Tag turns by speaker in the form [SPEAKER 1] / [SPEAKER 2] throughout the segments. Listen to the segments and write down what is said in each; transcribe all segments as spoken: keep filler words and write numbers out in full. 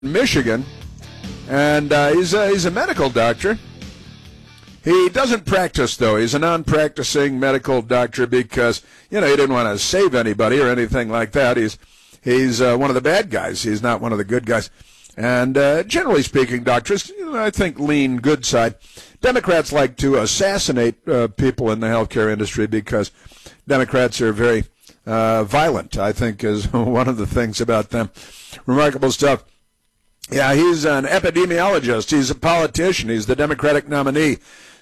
[SPEAKER 1] Michigan, and uh, he's, a, he's a medical doctor. He doesn't practice, though. He's a non-practicing medical doctor because, you know, he didn't want to save anybody or anything like that. He's he's uh, one of the bad guys. He's not one of the good guys. And uh, generally speaking, doctors, you know, I think, lean good side. Democrats like to assassinate uh, people in the healthcare industry because Democrats are very uh, violent, I think, is one of the things about them. Remarkable stuff. Yeah, he's an epidemiologist. He's a politician. He's the Democratic nominee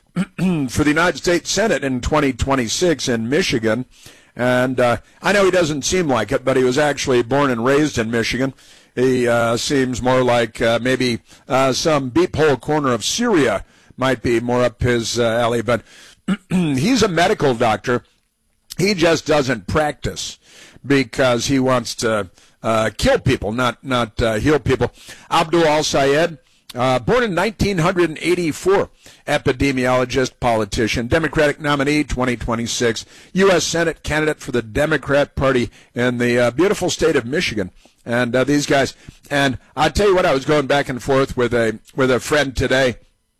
[SPEAKER 1] for the United States Senate in twenty twenty-six in Michigan. And uh, I know he doesn't seem like it, but he was actually born and raised in Michigan. He uh, seems more like uh, maybe uh, some beephole corner of Syria might be more up his uh, alley. But he's a medical doctor. He just doesn't practice because he wants to uh, kill people, not not uh, heal people. Abdul Al-Sayed, uh, born in nineteen eighty-four, epidemiologist, politician, Democratic nominee, twenty twenty-six, U S Senate candidate for the Democrat Party in the uh, beautiful state of Michigan. And uh, these guys, and I tell you what, I was going back and forth with a with a friend today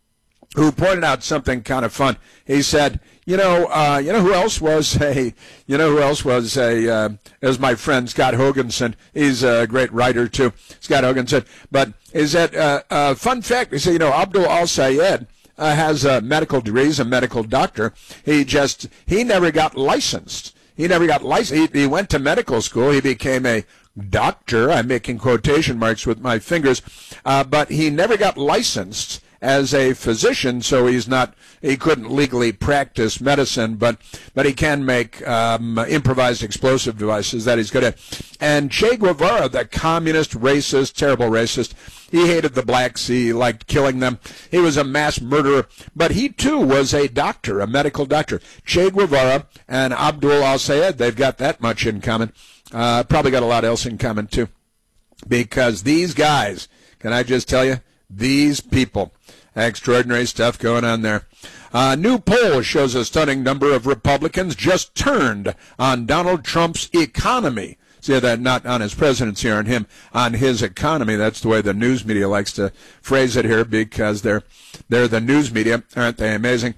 [SPEAKER 1] who pointed out something kind of fun. He said, you know, uh, you know who else was a, you know who else was a, uh, as my friend Scott Hoganson. He's a great writer too, Scott Hoganson. But is that uh, uh, fun fact? He said, you know, Abdul Al-Sayed uh, has a medical degree. He's a medical doctor. He just he never got licensed. He never got licensed. He, he went to medical school. He became a doctor. I'm making quotation marks with my fingers, uh, but he never got licensed as a physician, so he's not, he couldn't legally practice medicine, but but he can make um, improvised explosive devices that he's good at. And Che Guevara, the communist, racist, terrible racist, he hated the blacks, he liked killing them, he was a mass murderer, but he too was a doctor, a medical doctor. Che Guevara and Abdul Al-Sayed, they've got that much in common. Uh, probably got a lot else in common too, because these guys, can I just tell you, these people, extraordinary stuff going on there. A new poll shows a stunning number of Republicans just turned on Donald Trump's economy. See that, not on his presidency, on him, on his economy. That's the way the news media likes to phrase it here, because they're they're the news media, aren't they amazing?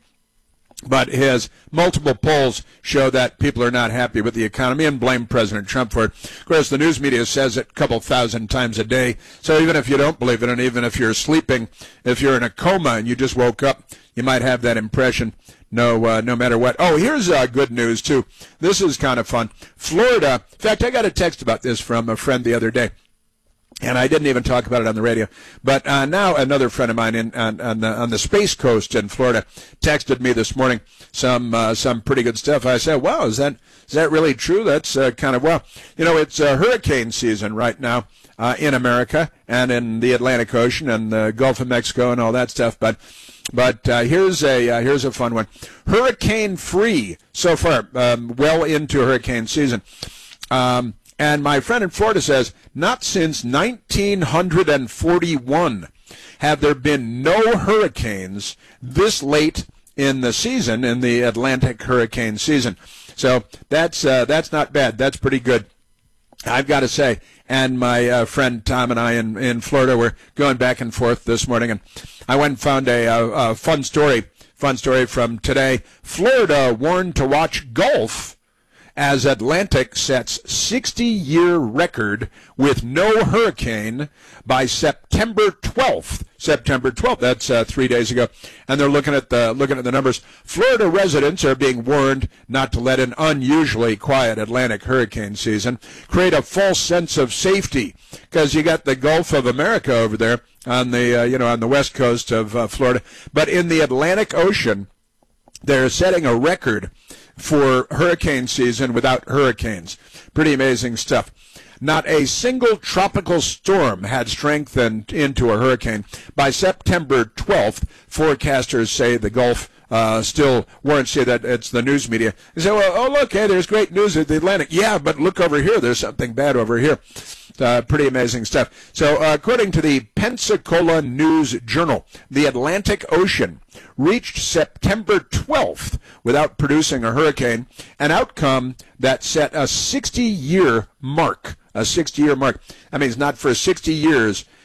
[SPEAKER 1] But his multiple polls show that people are not happy with the economy and blame President Trump for it. Of course, the news media says it a couple thousand times a day. So even if you don't believe it, and even if you're sleeping, if you're in a coma and you just woke up, you might have that impression. No, uh, no matter what. Oh, here's uh, good news, too. This is kind of fun. Florida. In fact, I got a text about this from a friend the other day. And I didn't even talk about it on the radio. But uh, now another friend of mine in, on, on, the, on the Space Coast in Florida texted me this morning some uh, some pretty good stuff. I said, wow, is that is that really true? That's uh, kind of, well, you know, it's uh, hurricane season right now uh, in America and in the Atlantic Ocean and the Gulf of Mexico and all that stuff. But but uh, here's a uh, here's a fun one. Hurricane free so far, um, well into hurricane season. Um And my friend in Florida says, not since nineteen forty-one have there been no hurricanes this late in the season, in the Atlantic hurricane season. So that's uh, that's not bad. That's pretty good, I've got to say. And my uh, friend Tom and I in, in Florida were going back and forth this morning, and I went and found a, a, a fun story, fun story from today. Florida warned to watch Gulf as Atlantic sets sixty-year record with no hurricane by September twelfth. September twelfth. That's uh, three days ago, and they're looking at the looking at the numbers. Florida residents are being warned not to let an unusually quiet Atlantic hurricane season create a false sense of safety, because you got the Gulf of America over there on the uh, you know on the west coast of uh, Florida, but in the Atlantic Ocean, they're setting a record for hurricane season without hurricanes. Pretty amazing stuff. Not a single tropical storm had strengthened into a hurricane. By September twelfth, forecasters say the Gulf uh, still warrants, say that it's the news media. They say, well, oh, look, hey, there's great news at the Atlantic. Yeah, but look over here. There's something bad over here. Uh, pretty amazing stuff. So uh, according to the Pensacola News Journal, the Atlantic Ocean reached September twelfth without producing a hurricane, an outcome that set a sixty-year mark. A sixty-year mark. That means not for sixty years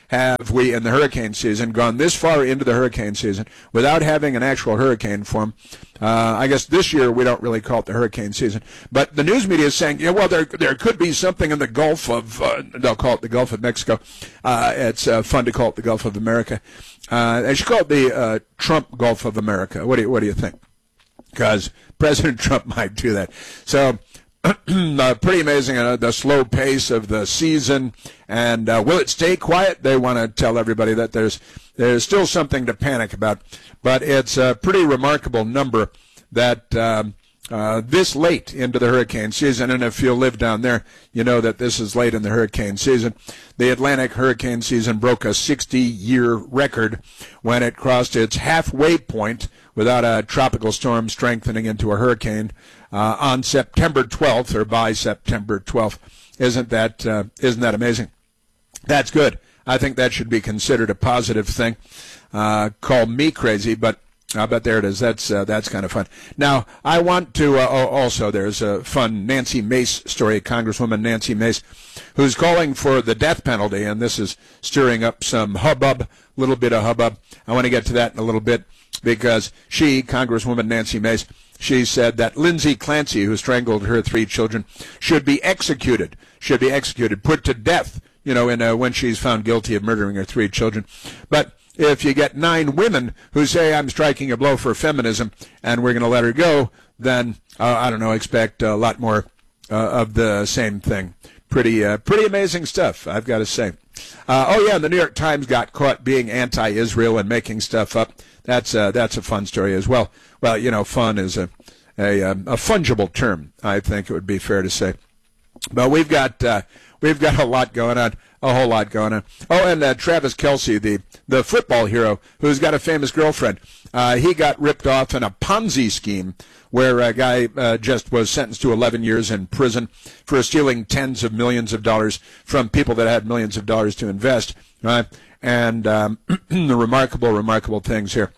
[SPEAKER 1] have we in the hurricane season gone this far into the hurricane season without having an actual hurricane form. Uh, I guess this year we don't really call it the hurricane season, but the news media is saying, yeah, well, there there could be something in the Gulf of, uh, they'll call it the Gulf of Mexico. Uh, it's uh, fun to call it the Gulf of America. Uh, they should call it the uh, Trump Gulf of America. What do you, what do you think? Because President Trump might do that. So uh, pretty amazing, uh, the slow pace of the season. And uh, will it stay quiet? They want to tell everybody that there's there's still something to panic about. But it's a pretty remarkable number that um, uh, this late into the hurricane season, and if you live down there, you know that this is late in the hurricane season. The Atlantic hurricane season broke a sixty-year record when it crossed its halfway point without a tropical storm strengthening into a hurricane uh, on September twelfth, or by September twelfth. Isn't that uh, isn't that amazing? That's good. I think that should be considered a positive thing. Uh, call me crazy, but I bet there it is. That's uh, that's kind of fun. Now, I want to uh, also, there's a fun Nancy Mace story, Congresswoman Nancy Mace, who's calling for the death penalty, and this is stirring up some hubbub, a little bit of hubbub. I want to get to that in a little bit, because she, Congresswoman Nancy Mace, she said that Lindsay Clancy, who strangled her three children, should be executed, should be executed, put to death, you know, in, uh, when she's found guilty of murdering her three children. But if you get nine women who say, I'm striking a blow for feminism and we're going to let her go, then, uh, I don't know, expect a lot more uh, of the same thing. Pretty uh, pretty amazing stuff, I've got to say. Uh, oh, yeah, and the New York Times got caught being anti-Israel and making stuff up. That's, uh, that's a fun story as well. Well, you know, fun is a, a, a fungible term, I think it would be fair to say. But we've got uh, we've got a lot going on, a whole lot going on. Oh, and uh, Travis Kelce, the, the football hero, who's got a famous girlfriend, uh, he got ripped off in a Ponzi scheme where a guy uh, just was sentenced to eleven years in prison for stealing tens of millions of dollars from people that had millions of dollars to invest. Right? And um, the remarkable, remarkable things here.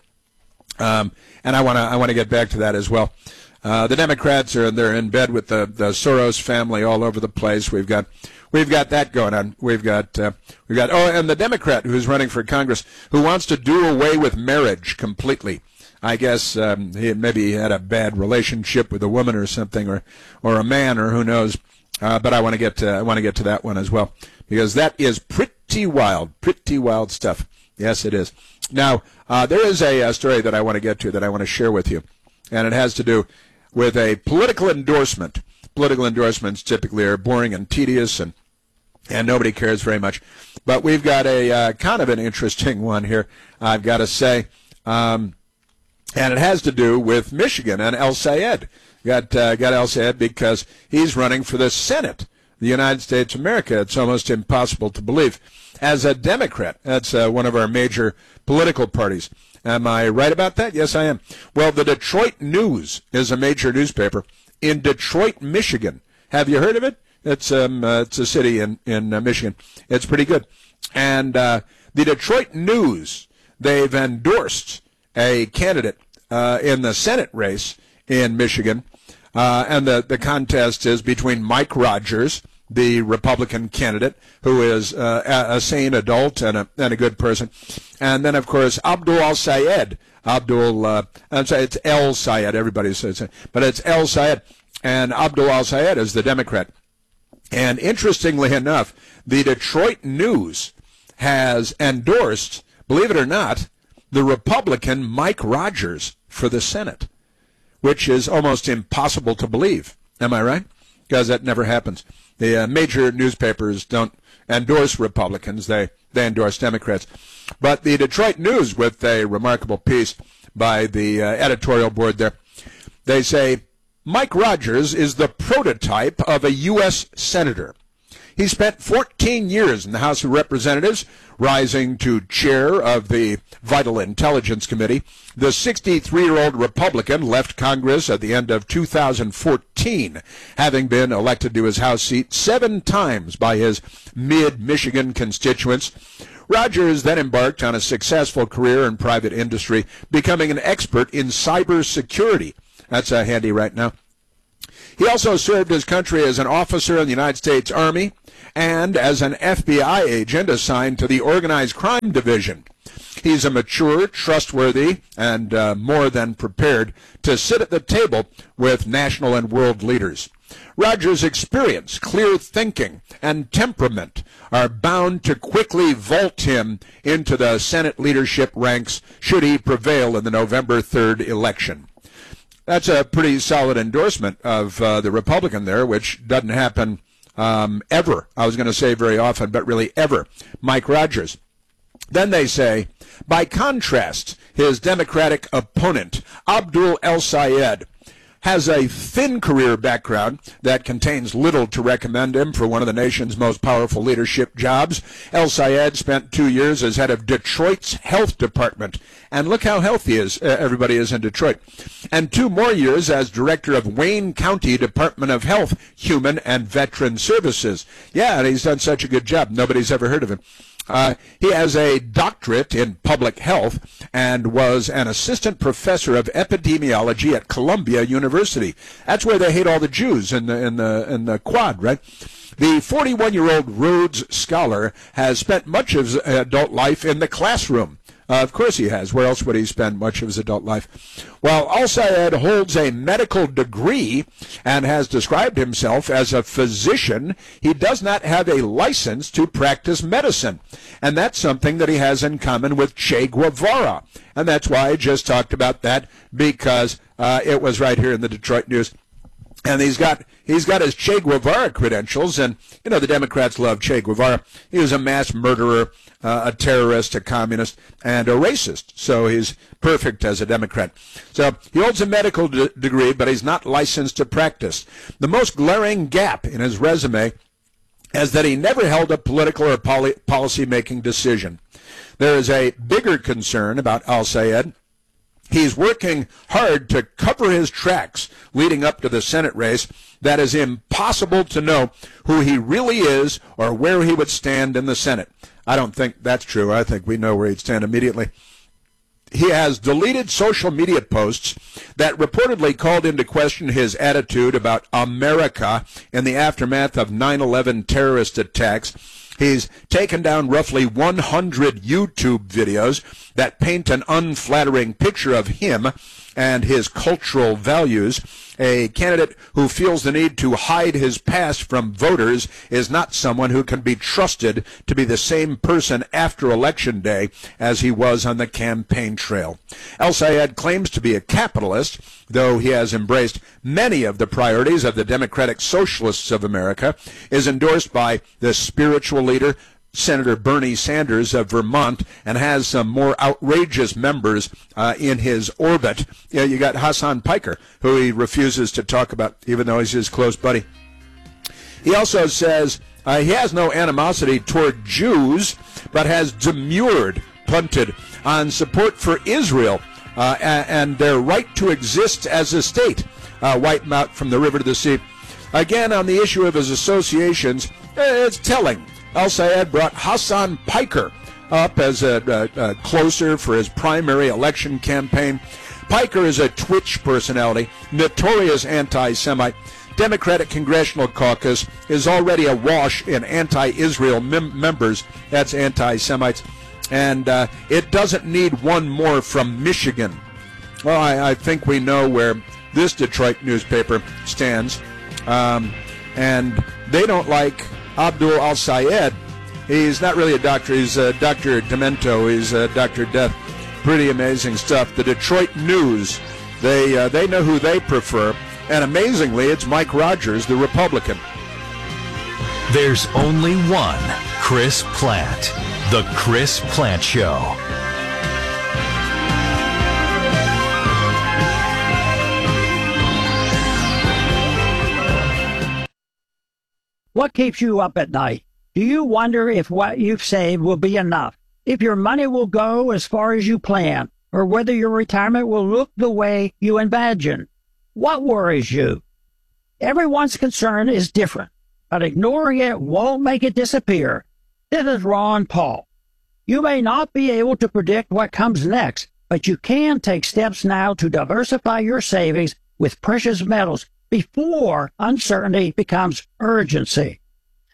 [SPEAKER 1] Um, and I want to I want to get back to that as well. Uh, the Democrats are they're in bed with the, the Soros family all over the place. We've got we've got that going on. We've got uh, we've got oh, and the Democrat who's running for Congress who wants to do away with marriage completely. I guess um, he maybe he had a bad relationship with a woman or something, or or a man, or who knows. Uh, but I want to get to, I want to get to that one as well, because that is pretty wild, pretty wild stuff. Yes, it is. Now uh, there is a, a story that I want to get to that I want to share with you, and it has to do with a political endorsement. Political endorsements typically are boring and tedious, and and nobody cares very much. But we've got a uh, kind of an interesting one here, I've got to say, um, and it has to do with Michigan and El Sayed. Got uh, got El Sayed because he's running for the Senate, the United States of America. It's almost impossible to believe. As a Democrat, that's uh, one of our major political parties. Am I right about that? Yes, I am. Well, the Detroit News is a major newspaper in Detroit, Michigan. Have you heard of it? It's um uh, it's a city in in uh, Michigan. It's pretty good. And uh, the Detroit News, they've endorsed a candidate uh, in the Senate race in Michigan, uh, and the the contest is between Mike Rogers, the Republican candidate, who is uh, a, a sane adult and a, and a good person. And then, of course, Abdul al-Sayed. Abdul, uh, I'm sorry, it's El Sayed, everybody says it, but it's El Sayed. And Abdul al-Sayed is the Democrat. And interestingly enough, the Detroit News has endorsed, believe it or not, the Republican Mike Rogers for the Senate, which is almost impossible to believe. Am I right? Because that never happens. The uh, major newspapers don't endorse Republicans. They, they endorse Democrats. But the Detroit News, with a remarkable piece by the uh, editorial board there, they say, Mike Rogers is the prototype of a U S senator. He spent fourteen years in the House of Representatives, rising to chair of the Vital Intelligence Committee. The sixty-three-year-old Republican left Congress at the end of two thousand fourteen, having been elected to his House seat seven times by his mid-Michigan constituents. Rogers then embarked on a successful career in private industry, becoming an expert in cybersecurity. That's uh, handy right now. He also served his country as an officer in the United States Army, and as an F B I agent assigned to the Organized Crime Division. He's a mature, trustworthy, and uh, more than prepared to sit at the table with national and world leaders. Rogers' experience, clear thinking, and temperament are bound to quickly vault him into the Senate leadership ranks should he prevail in the November third election. That's a pretty solid endorsement of uh, the Republican there, which doesn't happen um, ever. I was going to say very often, but really ever. Mike Rogers. Then they say, by contrast, his Democratic opponent, Abdul El-Sayed, has a thin career background that contains little to recommend him for one of the nation's most powerful leadership jobs. El-Sayed spent two years as head of Detroit's health department. And look how healthy is, uh, everybody is in Detroit. And two more years as director of Wayne County Department of Health, Human and Veteran Services. Yeah, and he's done such a good job. Nobody's ever heard of him. Uh, he has a doctorate in public health and was an assistant professor of epidemiology at Columbia University. That's where they hate all the Jews in the in the in the Quad, right? The forty-one-year-old Rhodes Scholar has spent much of his adult life in the classroom. Uh, of course he has. Where else would he spend much of his adult life? While El-Sayed holds a medical degree and has described himself as a physician, he does not have a license to practice medicine. And that's something that he has in common with Che Guevara. And that's why I just talked about that, because uh, it was right here in the Detroit News. And he's got he's got his Che Guevara credentials, and you know the Democrats love Che Guevara. He was a mass murderer, uh, a terrorist, a communist, and a racist. So he's perfect as a Democrat. So he holds a medical d- degree, but he's not licensed to practice. The most glaring gap in his resume is that he never held a political or poly- policy-making decision. There is a bigger concern about El-Sayed. He's working hard to cover his tracks leading up to the Senate race. That is impossible to know who he really is or where he would stand in the Senate. I don't think that's true. I think we know where he'd stand immediately. He has deleted social media posts that reportedly called into question his attitude about America in the aftermath of nine eleven terrorist attacks. He's taken down roughly one hundred YouTube videos that paint an unflattering picture of him and his cultural values. A candidate who feels the need to hide his past from voters is not someone who can be trusted to be the same person after Election Day as he was on the campaign trail. El-Sayed claims to be a capitalist, though he has embraced many of the priorities of the Democratic Socialists of America, is endorsed by the spiritual leader, Senator Bernie Sanders of Vermont, and has some more outrageous members uh, in his orbit. Yeah, you got Hassan Piker, who he refuses to talk about, even though he's his close buddy. He also says uh, he has no animosity toward Jews, but has demurred, punted on support for Israel uh, and their right to exist as a state. Uh, wipe them out from the river to the sea. Again, on the issue of his associations, it's telling. El-Sayed brought Hassan Piker up as a, a, a closer for his primary election campaign. Piker is a Twitch personality, notorious anti-Semite. Democratic Congressional Caucus is already awash in anti-Israel mem- members. That's anti-Semites. And uh, it doesn't need one more from Michigan. Well, I, I think we know where this Detroit newspaper stands. Um, and they don't like Abdul El-Sayed. He's not really a doctor. He's uh, Doctor Demento. He's uh, Doctor Death. Pretty amazing stuff. The Detroit News, they uh, they know who they prefer. And amazingly, it's Mike Rogers, the Republican.
[SPEAKER 2] There's only one Chris Plante. The Chris Plante Show.
[SPEAKER 3] What keeps you up at night? Do you wonder if what you've saved will be enough? If your money will go as far as you plan? Or whether your retirement will look the way you imagine? What worries you? Everyone's concern is different, but ignoring it won't make it disappear. This is Ron Paul. You may not be able to predict what comes next, but you can take steps now to diversify your savings with precious metals before uncertainty becomes urgency.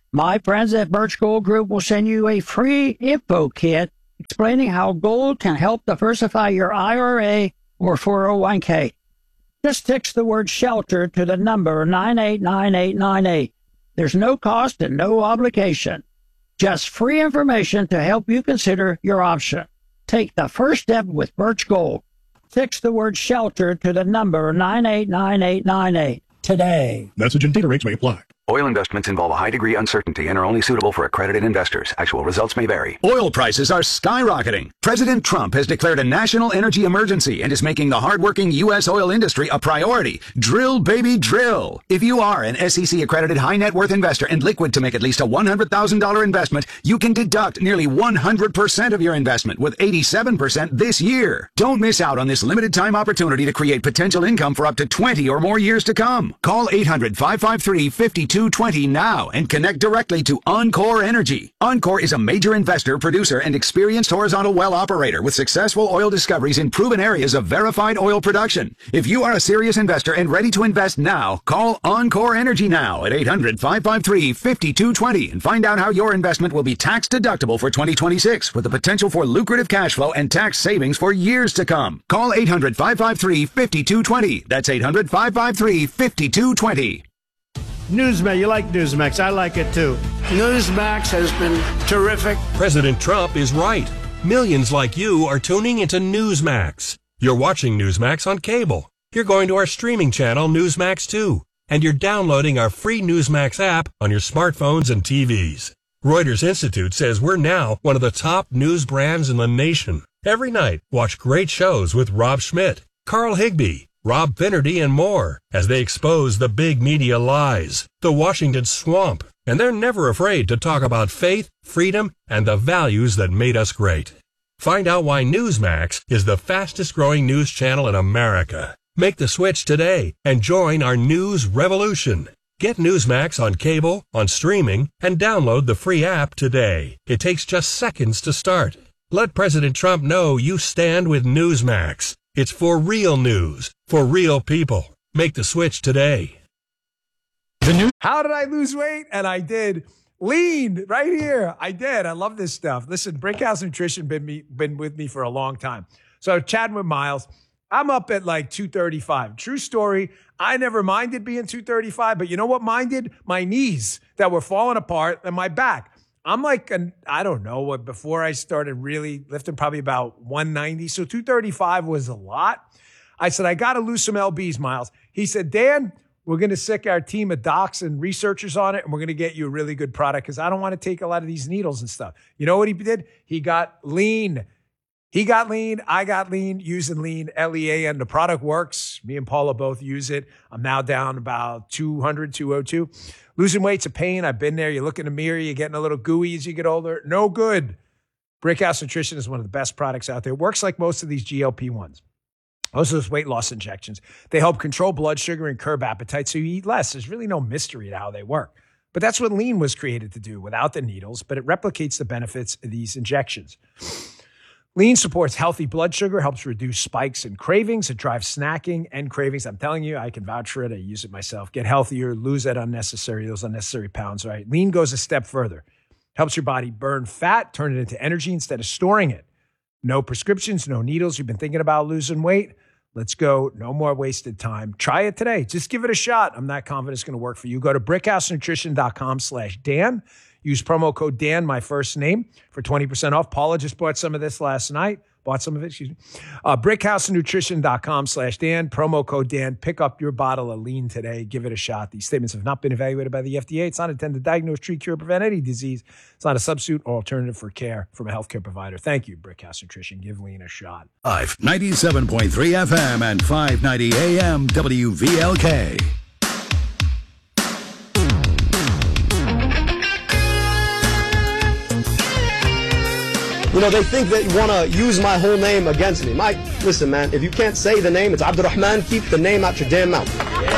[SPEAKER 3] My friends at Birch Gold Group will send you a free info kit explaining how gold can help diversify your I R A or four oh one k. Just text the word SHELTER to the number nine eight nine eight nine eight. There's no cost and no obligation. Just free information to help you consider your option. Take the first step with Birch Gold. Text the word SHELTER to the number nine eight nine eight nine eight today.
[SPEAKER 4] Message and data rates may apply.
[SPEAKER 5] Oil investments involve a high degree of uncertainty and are only suitable for accredited investors. Actual results may vary.
[SPEAKER 6] Oil prices are skyrocketing. President Trump has declared a national energy emergency and is making the hardworking U S oil industry a priority. Drill, baby, drill. If you are an S E C accredited high net worth investor and liquid to make at least a one hundred thousand dollars investment, you can deduct nearly one hundred percent of your investment with eighty-seven percent this year. Don't miss out on this limited time opportunity to create potential income for up to twenty or more years to come. Call eight hundred, five five three, five two two zero now and connect directly to Encore Energy. Encore is a major investor, producer, and experienced horizontal well operator with successful oil discoveries in proven areas of verified oil production. If you are a serious investor and ready to invest now, call Encore Energy now at eight hundred, five five three, five two two zero and find out how your investment will be tax deductible for twenty twenty-six with the potential for lucrative cash flow and tax savings for years to come. Call eight hundred, five five three, five two two zero. That's eight hundred, five five three, five two two zero.
[SPEAKER 7] Newsmax, you like Newsmax. I like it too. Newsmax has been terrific.
[SPEAKER 8] President Trump is right. Millions like you are tuning into Newsmax. You're watching Newsmax on cable. You're going to our streaming channel, Newsmax two. And you're downloading our free Newsmax app on your smartphones and T Vs. Reuters Institute says we're now one of the top news brands in the nation. Every night, watch great shows with Rob Schmidt, Carl Higbie, Rob Finnerty, and more as they expose the big media lies, the Washington swamp, and they're never afraid to talk about faith, freedom, and the values that made us great. Find out why Newsmax is the fastest growing news channel in America. Make the switch today and join our news revolution. Get Newsmax on cable, on streaming, and download the free app today. It takes just seconds to start. Let President Trump know you stand with Newsmax. It's for real news, for real people. Make the switch today.
[SPEAKER 9] The new- How did I lose weight? And I did. Lean right here. I did. I love this stuff. Listen, Brickhouse Nutrition been me been with me for a long time. So chatting with Miles, I'm up at like two thirty-five. True story. I never minded being two thirty-five, but you know what minded? My knees that were falling apart and my back. I'm like, an, I don't know, what before I started really lifting, probably about one ninety. So two thirty-five was a lot. I said, I got to lose some L Bs, Miles. He said, Dan, we're going to sick our team of docs and researchers on it, and we're going to get you a really good product because I don't want to take a lot of these needles and stuff. You know what he did? He got lean. He got lean. I got lean using lean, L E A N. The product works. Me and Paula both use it. I'm now down about two hundred, two oh two. Losing weight's a pain. I've been there. You look in the mirror, you're getting a little gooey as you get older. No good. Brickhouse Nutrition is one of the best products out there. It works like most of these G L P ones. Most of those weight loss injections. They help control blood sugar and curb appetite so you eat less. There's really no mystery to how they work. But that's what lean was created to do without the needles, but it replicates the benefits of these injections. Lean supports healthy blood sugar, helps reduce spikes and cravings. It drives snacking and cravings. I'm telling you, I can vouch for it. I use it myself. Get healthier, lose that unnecessary, those unnecessary pounds, right? Lean goes a step further. Helps your body burn fat, turn it into energy instead of storing it. No prescriptions, no needles. You've been thinking about losing weight? Let's go. No more wasted time. Try it today. Just give it a shot. I'm not confident it's going to work for you. Go to brickhousenutrition.com slash Dan. Use promo code Dan, my first name, for twenty percent off. Paula just bought some of this last night. Bought some of it, excuse me. Uh, brickhousenutrition.com slash Dan. Promo code Dan. Pick up your bottle of lean today. Give it a shot. These statements have not been evaluated by the F D A. It's not intended to diagnose, treat, cure, or prevent any disease. It's not a substitute or alternative for care from a healthcare provider. Thank you, Brickhouse Nutrition. Give lean a shot.
[SPEAKER 4] Live ninety-seven point three F M and five ninety A M W V L K.
[SPEAKER 10] You know, they think that you want to use my whole name against me. Mike, listen, man, if you can't say the name, it's Abdurrahman, keep the name out your damn mouth. Yeah.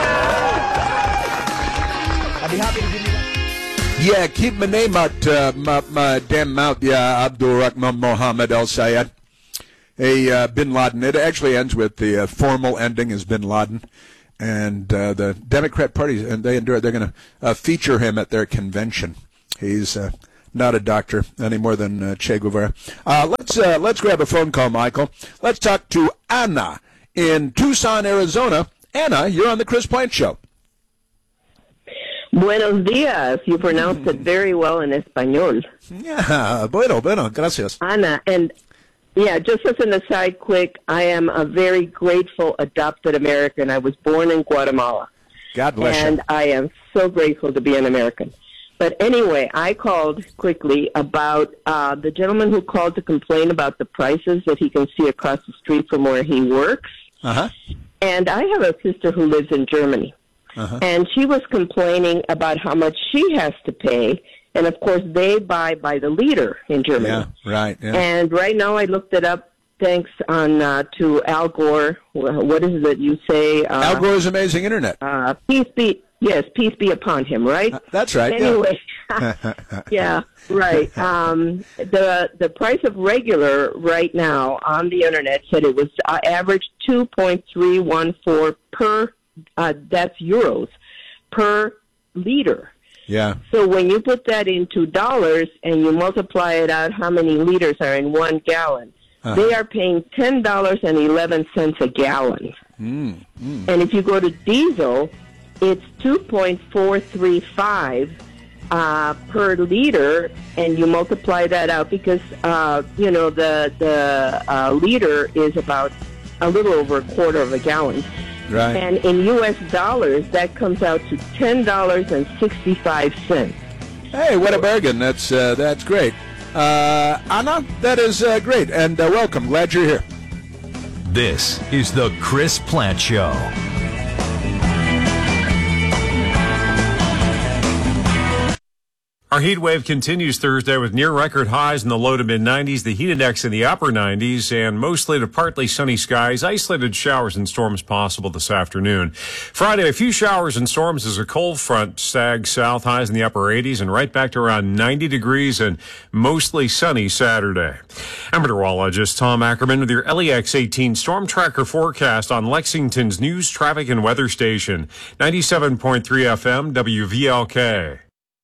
[SPEAKER 10] I'd be happy to give you that.
[SPEAKER 1] Yeah, keep my name out uh, my, my damn mouth. Yeah, Abdurrahman Mohammed Al Sayed. A uh, Bin Laden. It actually ends with the uh, formal ending is Bin Laden. and uh, the Democrat Party, and they endure, they're going to uh, feature him at their convention. He's uh, not a doctor any more than uh, Che Guevara. Uh, let's uh, let's grab a phone call, Michael. Let's talk to Anna in Tucson, Arizona. Anna, you're on the Chris Plante Show.
[SPEAKER 11] Buenos días. You pronounced it very well in Espanol.
[SPEAKER 1] Yeah, bueno, bueno, gracias.
[SPEAKER 11] Ana, and yeah, just as an aside quick, I am a very grateful adopted American. I was born in Guatemala.
[SPEAKER 1] God bless
[SPEAKER 11] and
[SPEAKER 1] you.
[SPEAKER 11] And I am so grateful to be an American. But anyway, I called quickly about uh, the gentleman who called to complain about the prices that he can see across the street from where he works.
[SPEAKER 1] Uh-huh.
[SPEAKER 11] And I have a sister who lives in Germany. Uh-huh. And she was complaining about how much she has to pay. And, of course, they buy by the liter in Germany.
[SPEAKER 1] Yeah, right. Yeah.
[SPEAKER 11] And right now I looked it up thanks on uh, to Al Gore. What is it that you say? Uh,
[SPEAKER 1] Al Gore's Amazing Internet.
[SPEAKER 11] Uh, peace be, yes, peace be upon him, right?
[SPEAKER 1] Uh, that's right.
[SPEAKER 11] Anyway,
[SPEAKER 1] yeah,
[SPEAKER 11] yeah right. Um, the the price of regular right now on the Internet said it was uh, average two point three one four per, uh, that's euros, per liter.
[SPEAKER 1] Yeah.
[SPEAKER 11] So when you put that into dollars and you multiply it out, how many liters are in one gallon? Uh-huh. They are paying ten dollars and eleven cents a gallon.
[SPEAKER 1] Mm, mm.
[SPEAKER 11] And if you go to diesel, it's two point four three five uh, per liter, and you multiply that out because, uh, you know, the, the uh, liter is about a little over a quarter of a gallon.
[SPEAKER 1] Right.
[SPEAKER 11] And in U S dollars, that comes out to ten dollars and sixty-five cents.
[SPEAKER 1] Hey, what a bargain. That's uh, that's great. Uh, Anna, that is uh, great. And uh, welcome. Glad you're here.
[SPEAKER 2] This is the Chris Plante Show.
[SPEAKER 12] Our heat wave continues Thursday with near record highs in the low to mid nineties, the heat index in the upper nineties, and mostly to partly sunny skies. Isolated showers and storms possible this afternoon. Friday, a few showers and storms as a cold front sags south, highs in the upper eighties, and right back to around ninety degrees and mostly sunny Saturday. I'm meteorologist Tom Ackerman with your L E X eighteen Storm Tracker forecast on Lexington's News, Traffic, and Weather Station, ninety-seven point three F M, W V L K.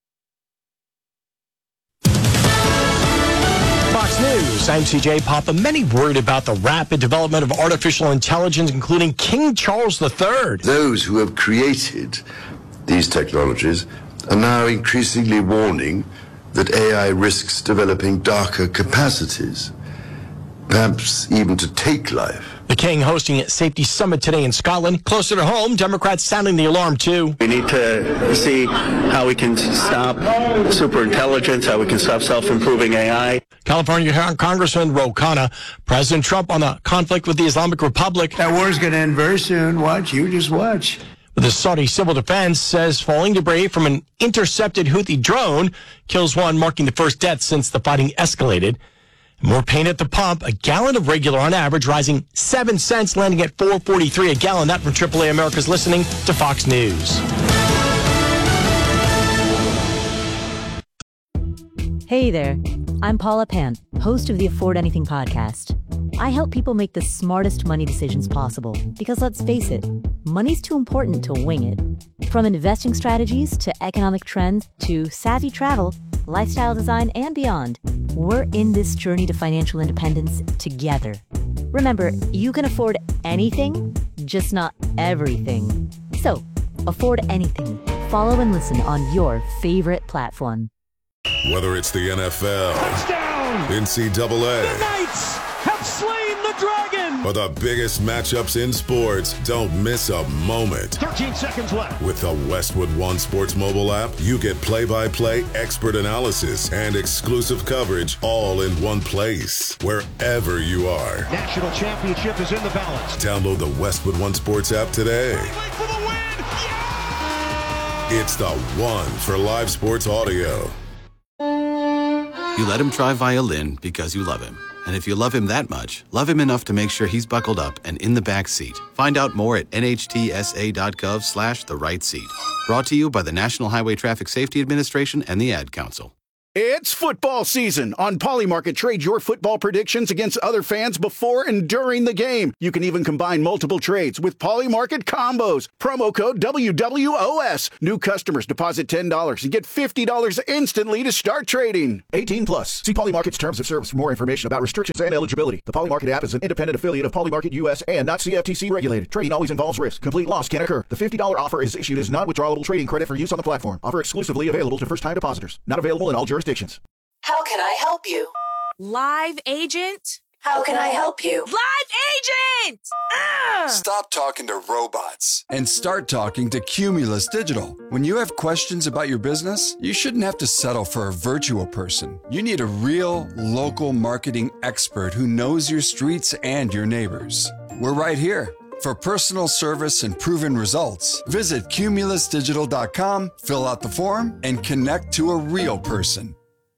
[SPEAKER 13] Fox News, I'm C J Papa. Many worried about the rapid development of artificial intelligence, including King Charles the Third.
[SPEAKER 14] Those who have created these technologies are now increasingly warning that A I risks developing darker capacities, perhaps even to take life.
[SPEAKER 13] The King hosting a safety summit today in Scotland. Closer to home, Democrats sounding the alarm, too.
[SPEAKER 15] We need to see how we can stop superintelligence, how we can stop self-improving A I.
[SPEAKER 13] California Congressman Ro Khanna, President Trump on the conflict with the Islamic Republic.
[SPEAKER 16] That war's going to end very soon. Watch. You just watch.
[SPEAKER 13] The Saudi civil defense says falling debris from an intercepted Houthi drone kills one, marking the first death since the fighting escalated. More pain at the pump. A gallon of regular on average rising seven cents, landing at four forty-three a gallon. That from triple A America's listening to Fox News.
[SPEAKER 17] Hey there. I'm Paula Pant, host of the Afford Anything podcast. I help people make the smartest money decisions possible because, let's face it, money's too important to wing it. From investing strategies to economic trends to savvy travel, lifestyle design, and beyond, we're in this journey to financial independence together. Remember, you can afford anything, just not everything. So, afford anything. Follow and listen on your favorite platform.
[SPEAKER 18] Whether it's the N F L, touchdown, N C double A,
[SPEAKER 19] the Knights have slain the dragon,
[SPEAKER 18] or the biggest matchups in sports, don't miss a moment.
[SPEAKER 19] thirteen seconds left.
[SPEAKER 18] With the Westwood One Sports mobile app, you get play-by-play, expert analysis, and exclusive coverage all in one place, wherever you are.
[SPEAKER 19] National championship is in the balance.
[SPEAKER 18] Download the Westwood One Sports app today.
[SPEAKER 19] For the win. Yeah!
[SPEAKER 18] It's the one for live sports audio.
[SPEAKER 20] You let him try violin because you love him. And if you love him that much, love him enough to make sure he's buckled up and in the back seat. Find out more at nhtsa.gov slash the right seat. Brought to you by the National Highway Traffic Safety Administration and the Ad Council.
[SPEAKER 21] It's football season. On Polymarket, trade your football predictions against other fans before and during the game. You can even combine multiple trades with Polymarket combos. Promo code W W O S. New customers deposit ten dollars and get fifty dollars instantly to start trading. eighteen plus. See Polymarket's terms of service for more information about restrictions and eligibility. The Polymarket app is an independent affiliate of Polymarket U S and not C F T C regulated. Trading always involves risk. Complete loss can occur. The fifty dollars offer is issued as non-withdrawable trading credit for use on the platform. Offer exclusively available to first-time depositors. Not available in all jurisdictions.
[SPEAKER 22] How can I help you?
[SPEAKER 23] Live agent?
[SPEAKER 22] How can I help you?
[SPEAKER 23] Live agent! Ah!
[SPEAKER 24] Stop talking to robots and start talking to Cumulus Digital. When you have questions about your business, you shouldn't have to settle for a virtual person. You need a real, local marketing expert who knows your streets and your neighbors. We're right here. For personal service and proven results, visit cumulus digital dot com, fill out the form, and connect to a real person.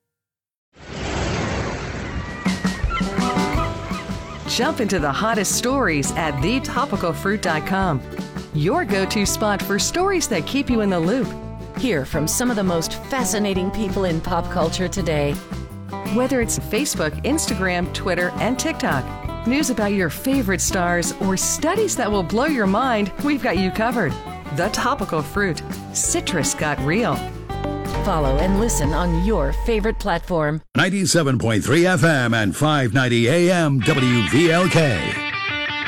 [SPEAKER 25] Jump into the hottest stories at the topical fruit dot com. Your go-to spot for stories that keep you in the loop.
[SPEAKER 23] Hear from some of the most fascinating people in pop culture today.
[SPEAKER 25] Whether it's Facebook, Instagram, Twitter, and TikTok, news about your favorite stars, or studies that will blow your mind, we've got you covered. The Topical Fruit. Citrus got real.
[SPEAKER 23] Follow and listen on your favorite platform.
[SPEAKER 4] ninety-seven point three F M and five ninety A M W V L K.